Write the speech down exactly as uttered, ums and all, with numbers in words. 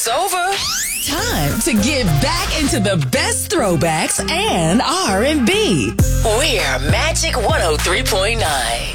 It's over. Time to get back into the best throwbacks and R and B. We're Magic one oh three point nine.